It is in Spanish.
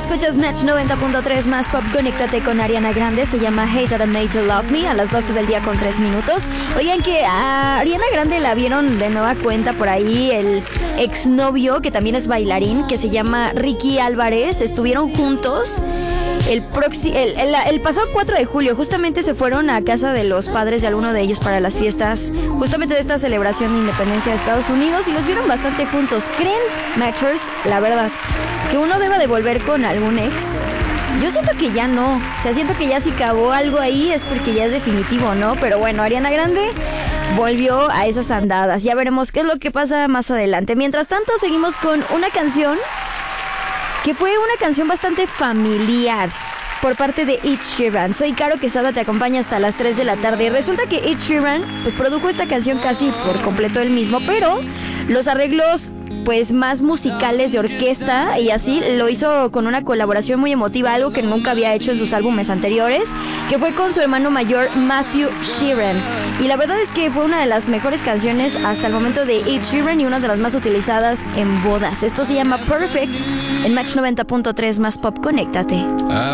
Escuchas Match 90.3 más pop. Conéctate con Ariana Grande. Se llama Hate That I Made You Love Me a las 12 del día con 3 minutos. Oigan que a Ariana Grande la vieron de nueva cuenta por ahí el exnovio, que también es bailarín, que se llama Ricky Álvarez. Estuvieron juntos el pasado 4 de julio. Justamente se fueron a casa de los padres de alguno de ellos para las fiestas justamente de esta celebración de independencia de Estados Unidos, y los vieron bastante juntos. ¿Creen, Matchers, la verdad, que uno deba de volver con algún ex? Yo siento que ya no. O sea, siento que ya si acabó algo ahí es porque ya es definitivo, ¿no? Pero bueno, Ariana Grande volvió a esas andadas. Ya veremos qué es lo que pasa más adelante. Mientras tanto, seguimos con una canción que fue una canción bastante familiar por parte de Ed Sheeran. Soy Caro Quesada, te acompaña hasta las 3 de la tarde. Resulta que Ed Sheeran pues produjo esta canción casi por completo él mismo, pero los arreglos pues más musicales de orquesta y así lo hizo con una colaboración muy emotiva, algo que nunca había hecho en sus álbumes anteriores, que fue con su hermano mayor Matthew Sheeran. Y la verdad es que fue una de las mejores canciones hasta el momento de Ed Sheeran y una de las más utilizadas en bodas. Esto se llama Perfect en Match 90.3 más pop. Conéctate.